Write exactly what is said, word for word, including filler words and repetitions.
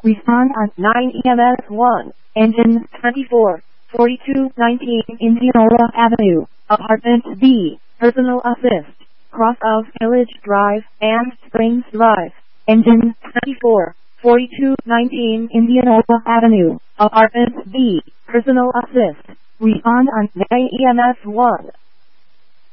Respond on nine E M S one. Engine twenty-four forty-two nineteen Indianola Avenue, Apartment B. Personal assist. Cross of Village Drive and Springs Drive. Engine twenty-four forty-two nineteen Indianola Avenue, Apartment B. Personal assist. Respond on nine E M S one.